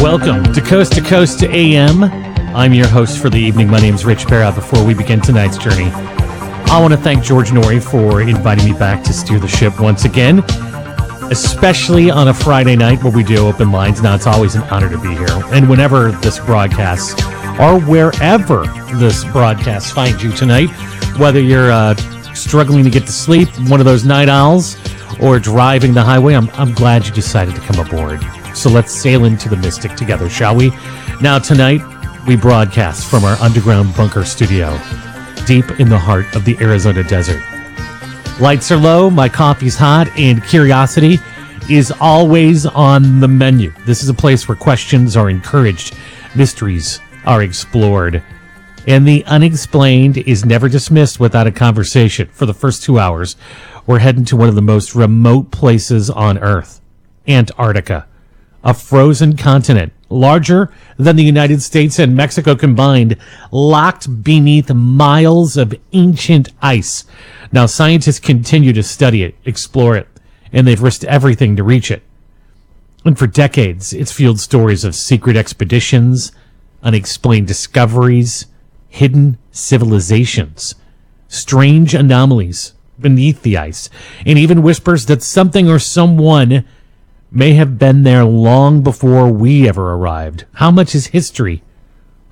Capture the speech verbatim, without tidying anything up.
Welcome to Coast to Coast to A M. I'm your host for the evening. My name's Rich Barra. Before we begin tonight's journey, I want to thank George Norrie for inviting me back to steer the ship once again, especially on a Friday night where we do open lines. Now, it's always an honor to be here. And whenever this broadcast, or wherever this broadcast finds you tonight, whether you're uh, struggling to get to sleep, one of those night owls, or driving the highway, I'm, I'm glad you decided to come aboard. So let's sail into the mystic together, shall we? Now, tonight, we broadcast from our underground bunker studio, deep in the heart of the Arizona desert. Lights are low, my coffee's hot, and curiosity is always on the menu. This is a place where questions are encouraged, mysteries are explored, and the unexplained is never dismissed without a conversation. For the first two hours, we're heading to one of the most remote places on Earth, Antarctica. A frozen continent, larger than the United States and Mexico combined, locked beneath miles of ancient ice. Now, scientists continue to study it, explore it, and they've risked everything to reach it. And for decades, it's fueled stories of secret expeditions, unexplained discoveries, hidden civilizations, strange anomalies beneath the ice, and even whispers that something or someone may have been there long before we ever arrived. How much is history